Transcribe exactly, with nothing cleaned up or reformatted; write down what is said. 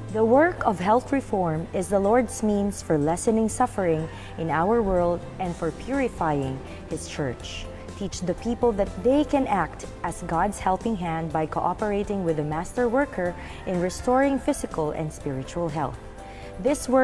The work of health reform is the Lord's means for lessening suffering in our world and for purifying His church. Teach the people that they can act as God's helping hand by cooperating with the master worker in restoring physical and spiritual health. This work